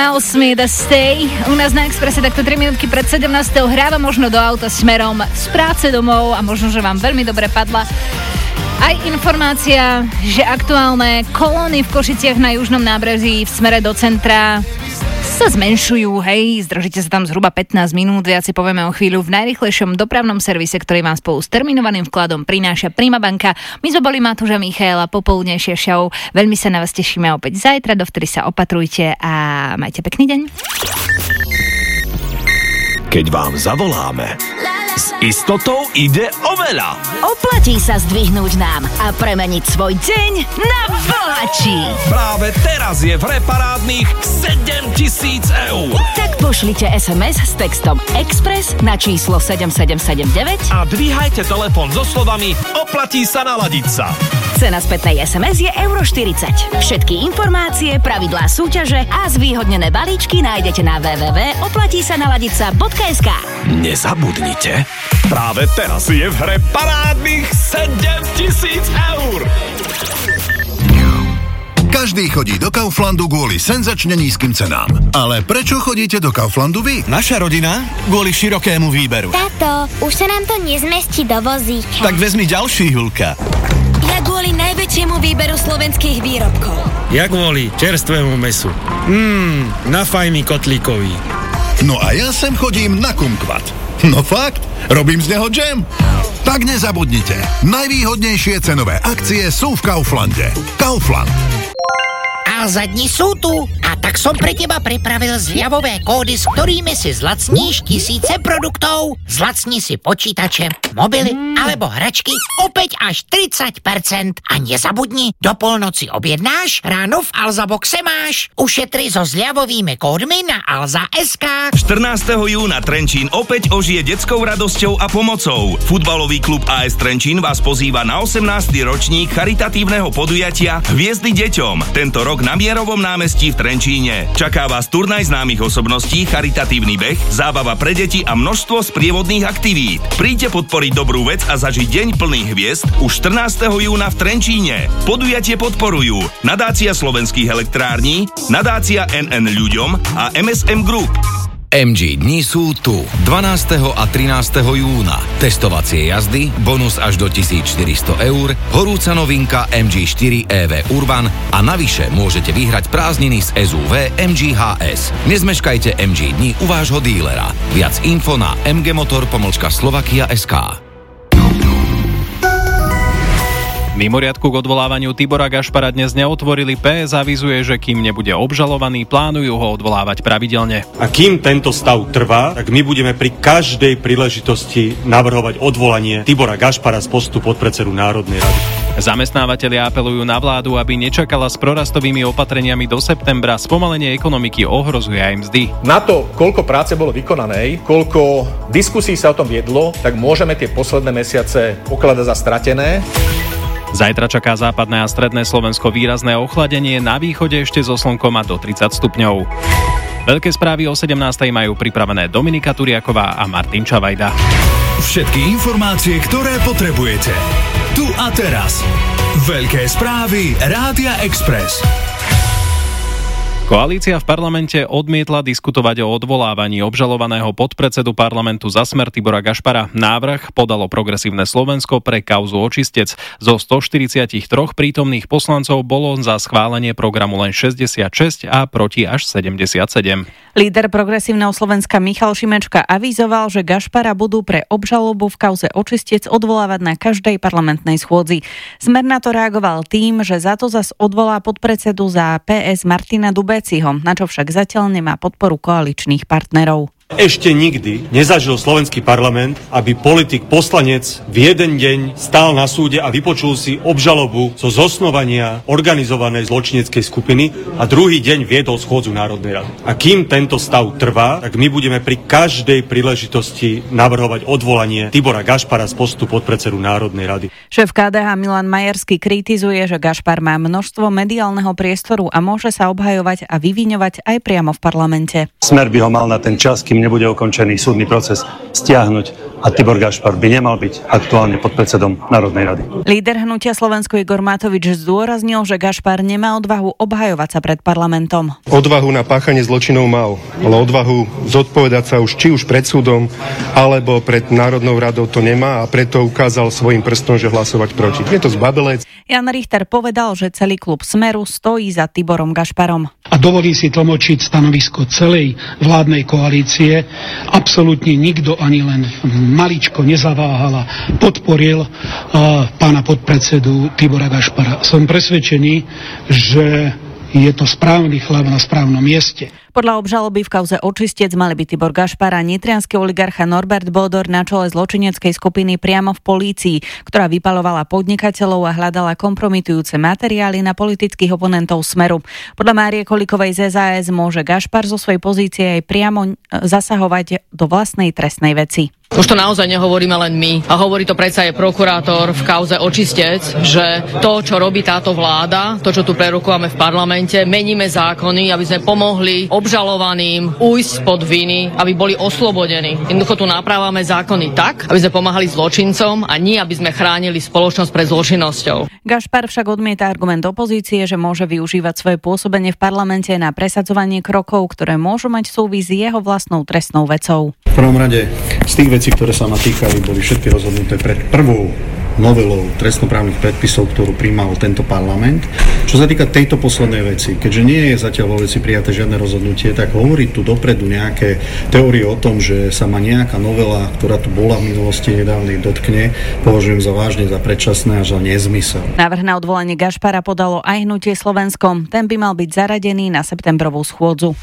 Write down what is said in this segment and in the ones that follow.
Na 8 The Stay. U nás na Expresse takto 3 minútky pred 17. hráva možno do auta smerom z práce domov a možno, že vám veľmi dobre padla aj informácia, že aktuálne kolóny v Košiciach na južnom nábreží v smere do centra sa zmenšujú, hej, zdržíte sa tam zhruba 15 minút, viac si povieme o chvíľu v najrýchlejšom dopravnom servise, ktorý vám spolu s terminovaným vkladom prináša Prima banka. My sme boli Matúš a Michaela, popoludnejšia show. Veľmi sa na vás tešíme opäť zajtra, dovtedy sa opatrujte a majte pekný deň. Keď vám zavoláme, s istotou ide o veľa. Oplatí sa zdvihnúť nám a premeniť svoj deň na bohatší. Práve teraz je v hre parádnych 7 000 eur. Tak pošlite SMS s textom Express na číslo 7779 a dvíhajte telefón so slovami oplatí sa naladiť sa. Cena spätnej SMS je €40. Všetky informácie, pravidlá súťaže a zvýhodnené balíčky nájdete na www.oplatísanaladica.sk. Nezabudnite, práve teraz je v hre parádnych 7 000 eur. Každý chodí do Kauflandu kvôli senzačne nízkym cenám. Ale prečo chodíte do Kauflandu vy? Naša rodina kvôli širokému výberu. Táto, už sa nám to nezmestí do vozíka. Tak vezmi ďalší, Julka. Ja kvôli najväčšiemu výberu slovenských výrobkov. Ja kvôli čerstvému mäsu. Na fajný kotlíkový. No a ja sem chodím na kumkvat. No fakt, robím z neho džem. Tak nezabudnite, najvýhodnejšie cenové akcie sú v Kauflande. Kaufland. Alza dni sú tu a tak som pre teba pripravil zľavové kódy, s ktorými si zlacníš tisíce produktov. Zlacni si počítače, mobily alebo hračky opäť až 30%. A nezabudni, do polnoci objednáš, ráno v Alza boxe máš. Ušetri so zľavovými kódmi na Alza.sk. 14. júna Trenčín opäť ožije detskou radosťou a pomocou. Futbalový klub AS Trenčín vás pozýva na 18. ročník charitatívneho podujatia Hviezdy deťom. Tento rok na Mierovom námestí v Trenčíne. Čaká vás turnaj známych osobností, charitatívny beh, zábava pre deti a množstvo sprievodných aktivít. Príďte podporiť dobrú vec a zažiť deň plný hviezd už 14. júna v Trenčíne. Podujatie podporujú Nadácia slovenských elektrární, Nadácia NN ľuďom a MSM Group. MG dni sú tu 12. a 13. júna. Testovacie jazdy, bonus až do 1400 eur, horúca novinka MG4 EV Urban a navyše môžete vyhrať prázdniny z SUV MG HS. Nezmeškajte MG dni u vášho dílera. Viac info na mgmotor.slovakia.sk. Mimoriadku k odvolávaniu Tibora Gašpara dnes neotvorili. PS avizuje, že kým nebude obžalovaný, plánujú ho odvolávať pravidelne. A kým tento stav trvá, tak my budeme pri každej príležitosti navrhovať odvolanie Tibora Gašpara z postu podpredsedu Národnej rady. Zamestnávatelia apelujú na vládu, aby nečakala s prorastovými opatreniami do septembra. Spomalenie ekonomiky ohrozuje aj mzdy. Na to, koľko práce bolo vykonanej, koľko diskusí sa o tom viedlo, tak môžeme tie posledné mesiace pokladať za stratené. Zajtra čaká západné a stredné Slovensko výrazné ochladenie, na východe ešte so slnkom a do 30 stupňov. Veľké správy o 17. majú pripravené Dominika Turiaková a Martin Čavajda. Všetky informácie, ktoré potrebujete. Tu a teraz. Veľké správy Rádia Express. Koalícia v parlamente odmietla diskutovať o odvolávaní obžalovaného podpredsedu parlamentu za Smer Tibora Gašpara. Návrh podalo Progresívne Slovensko pre kauzu očistec. Zo 143 prítomných poslancov bolo za schválenie programu len 66 a proti až 77. Líder Progresívneho Slovenska Michal Šimečka avizoval, že Gašpara budú pre obžalobu v kauze očistec odvolávať na každej parlamentnej schôdzi. Smer na to reagoval tým, že za to zas odvolá podpredsedu za PS Martina Dubeciho, na čo však zatiaľ nemá podporu koaličných partnerov. Ešte nikdy nezažil slovenský parlament, aby politik, poslanec v jeden deň stál na súde a vypočul si obžalobu zo zosnovania organizovanej zločineckej skupiny a druhý deň viedol schôdzu Národnej rady. A kým tento stav trvá, tak my budeme pri každej príležitosti navrhovať odvolanie Tibora Gašpara z postu podpredsedu Národnej rady. Šéf KDH Milan Majerský kritizuje, že Gašpar má množstvo mediálneho priestoru a môže sa obhajovať a vyviňovať aj priamo v parlamente. Smer by ho mal na ten čas, kým nebude ukončený súdny proces, stiahnuť a Tibor Gašpar by nemal byť aktuálne podpredsedom Národnej rady. Líder hnutia Slovensko Igor Matovič zdôraznil, že Gašpar nemá odvahu obhajovať sa pred parlamentom. Odvahu na páchanie zločinov mal, ale odvahu zodpovedať sa či už pred súdom, alebo pred Národnou radou to nemá a preto ukázal svojím prstom, že hlasovať proti. Je to zbabelec. Jan Richter povedal, že celý klub Smeru stojí za Tiborom Gašparom. A dovolí si tlmočiť stanovisko celej vládnej koalície. Absolútne nikto ani len maličko nezaváhal a podporil pána podpredsedu Tibora Gašpara. Som presvedčený, že je to správny chlap na správnom mieste. Podľa obžaloby v kauze Očistec mali by Tibor Gašpar a nitriansky oligarcha Norbert Bodor na čele zločineckej skupiny priamo v polícii, ktorá vypaľovala podnikateľov a hľadala kompromitujúce materiály na politických oponentov Smeru. Podľa Márie Kolíkovej z SAS môže Gašpar zo svojej pozície aj priamo zasahovať do vlastnej trestnej veci. Už to naozaj nehovoríme len my. A hovorí to predsa aj prokurátor v kauze Očistec, že to, čo robí táto vláda, to, čo tu prerokúvame v parlamente, meníme zákony, aby sme pomohli obžalovaným ujsť spod viny, aby boli oslobodení. Jednoducho tu naprávame zákony tak, aby sme pomáhali zločincom a nie, aby sme chránili spoločnosť pred zločinnosťou. Gašpar však odmieta argument opozície, že môže využívať svoje pôsobenie v parlamente na presadzovanie krokov, ktoré môžu mať súvis s jeho vlastnou trestnou vecou. V prvom rade z tých vecí, ktoré sa ma týkali, boli všetky rozhodnuté pred prvou novelou trestnoprávnych predpisov, ktorú prijímal tento parlament. Čo sa týka tejto poslednej veci, keďže nie je zatiaľ vo veci prijaté žiadne rozhodnutie, tak hovoriť tu dopredu nejaké teórie o tom, že sa ma nejaká novela, ktorá tu bola v minulosti nedávnej, dotkne, považujem za vážne za predčasné a za nezmysel. Návrh na odvolanie Gašpara podalo aj hnutie Slovensko. Ten by mal byť zaradený na septembrovú schôdzu.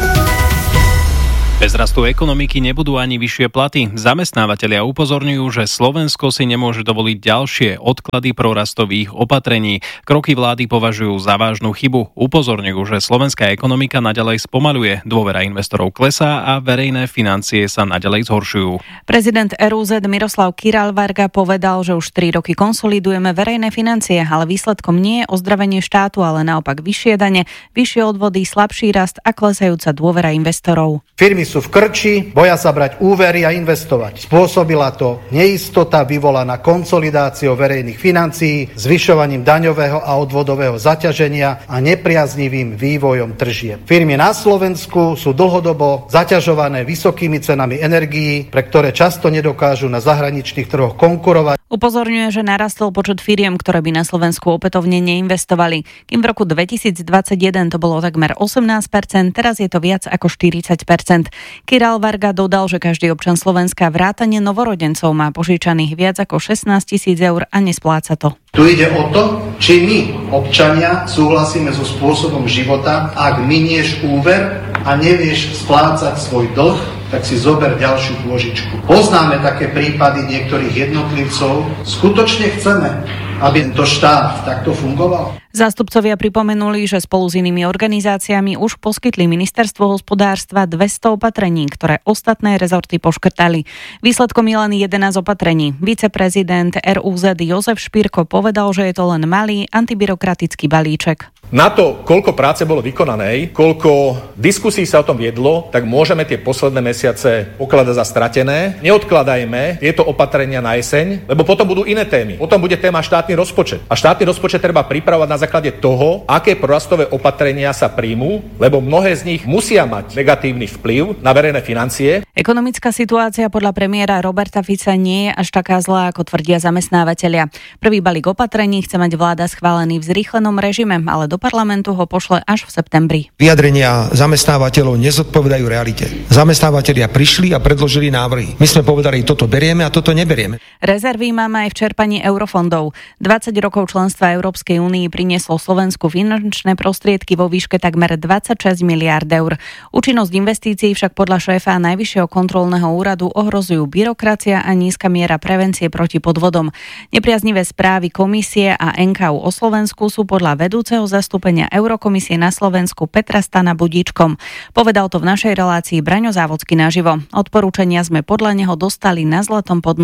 Bez rastu ekonomiky nebudú ani vyššie platy. Zamestnávatelia upozorňujú, že Slovensko si nemôže dovoliť ďalšie odklady prorastových opatrení. Kroky vlády považujú za vážnu chybu. Upozorňujú, že slovenská ekonomika naďalej spomaľuje, dôvera investorov klesá a verejné financie sa naďalej zhoršujú. Prezident RUZ Miroslav Kiral-Varga povedal, že už 3 roky konsolidujeme verejné financie, ale výsledkom nie je ozdravenie štátu, ale naopak vyššie dane, vyššie odvody, slabší rast a klesajúca dôvera investorov. Firmy sú v krči, boja sa brať úvery a investovať. Spôsobila to neistota vyvolaná konsolidáciou verejných financií, zvyšovaním daňového a odvodového zaťaženia a nepriaznivým vývojom tržieb. Firmy na Slovensku sú dlhodobo zaťažované vysokými cenami energií, pre ktoré často nedokážu na zahraničných trhoch konkurovať. Upozorňuje, že narastol počet firiem, ktoré by na Slovensku opätovne neinvestovali. Kým v roku 2021 to bolo takmer 18%, teraz je to viac ako 40%. Kiral-Varga dodal, že každý občan Slovenska vrátane novorodencov má požičaných viac ako 16 000 eur a nespláca to. Tu ide o to, či my, občania, súhlasíme so spôsobom života. Ak minieš úver a nevieš splácať svoj dlh, tak si zober ďalšiu pôžičku. Poznáme také prípady niektorých jednotlivcov. Skutočne chceme, aby to štát takto fungoval? Zástupcovia pripomenuli, že spolu s inými organizáciami už poskytli Ministerstvo hospodárstva 200 opatrení, ktoré ostatné rezorty poškrtali. Výsledkom je len 11 opatrení. Viceprezident RUZ Jozef Špírko povedal, že je to len malý antibyrokratický balíček. Na to, koľko práce bolo vykonanej, koľko diskusí sa o tom viedlo, tak môžeme tie posledné mesiace pokladať za stratené. Neodkladajme tieto opatrenia na jeseň, lebo potom budú iné témy. Potom bude téma štátny rozpočet. A štátny rozpočet treba pripravovať na základe toho, aké prorastové opatrenia sa príjmú, lebo mnohé z nich musia mať negatívny vplyv na verejné financie. Ekonomická situácia podľa premiéra Roberta Fica nie je až taká zlá, ako tvrdia zamestnávateľia. Prvý balík opatrení chce mať vláda schválený v zrýchlenom režime, ale do parlamentu ho pošle až v septembri. Vyjadrenia zamestnávateľov nezodpovedajú realite. Zamestnávateľia prišli a predložili návrhy. My sme povedali, toto berieme a toto neberieme. Rezervy máme aj v čerpaní eurofondov. 20 rokov členstva Európskej únii prinieslo Slovensku finančné prostriedky vo výške takmer 26 miliárd eur. Účinnosť investícií však podľa šéfa Najvyššieho kontrolného úradu ohrozujú byrokracia a nízka miera prevencie proti podvodom. Nepriaznivé správy komisie a NKÚ o Slovensku sú podľa vedúceho zastúpenia Eurokomisie na Slovensku Petra Stana Budíčkom. Povedal to v našej relácii Braňo Závodský naživo. Odporúčania sme podľa neho dostali na zlatom podnose.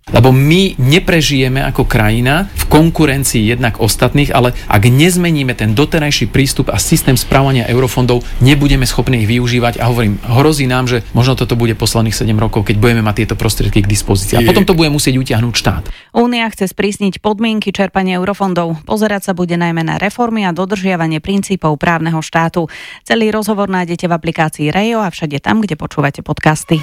Lebo my neprežijeme ako krajina v konkurencii jednak ostatných, ale ak nezmeníme ten doterajší prístup a systém správania eurofondov, nebudeme schopní ich využívať a hovorím, hrozí nám, že možno toto bude posledných 7 rokov, keď budeme mať tieto prostriedky k dispozícii. A potom to bude musieť utiahnuť štát. Únia chce sprísniť podmienky čerpania eurofondov. Pozerať sa bude najmä na reformy a dodržiavanie princípov právneho štátu. Celý rozhovor nájdete v aplikácii Rejo a všade tam, kde počúvate podcasty.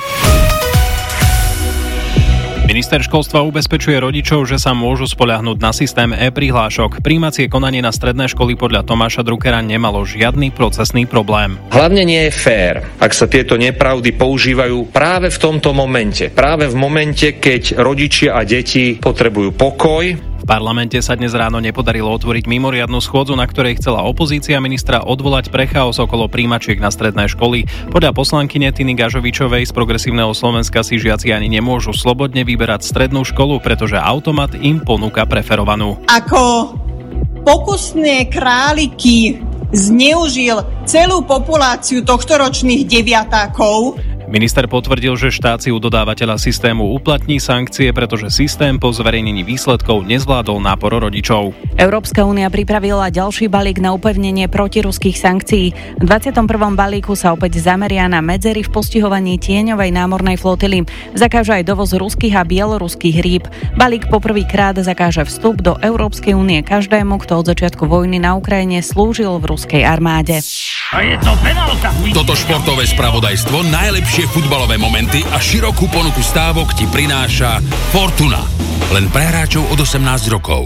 Minister školstva ubezpečuje rodičov, že sa môžu spoľahnúť na systém e-prihlášok. Prijímacie konanie na stredné školy podľa Tomáša Druckera nemalo žiadny procesný problém. Hlavne nie je fér, ak sa tieto nepravdy používajú práve v tomto momente. Práve v momente, keď rodičia a deti potrebujú pokoj. V parlamente sa dnes ráno nepodarilo otvoriť mimoriadnu schôdzu, na ktorej chcela opozícia ministra odvolať pre chaos okolo príjmačiek na stredné školy. Podľa poslankyne Tiny Gažovičovej z Progresívneho Slovenska si žiaci ani nemôžu slobodne vyberať strednú školu, pretože automat im ponúka preferovanú. Ako pokusné králiky zneužil celú populáciu tohtoročných deviatákov. Minister potvrdil, že štát si u dodávateľa systému uplatní sankcie, pretože systém po zverejnení výsledkov nezvládol nápor rodičov. Európska únia pripravila ďalší balík na upevnenie protiruských sankcií. V 21. balíku sa opäť zameria na medzery v postihovaní tieňovej námornej flotily. Zakáže aj dovoz ruských a bieloruských rýb. Balík poprvýkrát zakáže vstup do Európskej únie každému, kto od začiatku vojny na Ukrajine slúžil v ruskej armáde. A je to penálta. Toto športové spravodajstvo, najlepšie futbalové momenty a širokú ponuku stávok ti prináša Fortuna. Len pre hráčov od 18 rokov.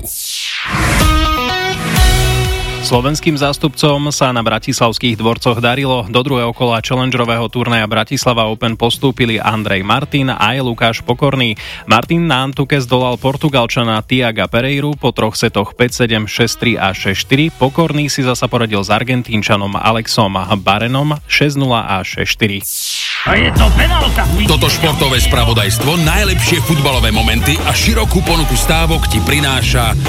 Slovenským zástupcom sa na bratislavských dvorcoch darilo. Do druhého kola challengerového turnaja Bratislava Open postúpili Andrej Martin a aj Lukáš Pokorný. Martin na Antuke zdolal Portugalčana Tiaga Pereiru po 3 setoch 5-7, 6-3 a 6-4. Pokorný si zasa poradil s Argentínčanom Alexom Barenom 6-0 a 6-4. A je to penálta. Toto športové spravodajstvo, najlepšie futbalové momenty a širokú ponuku stávok ti prináša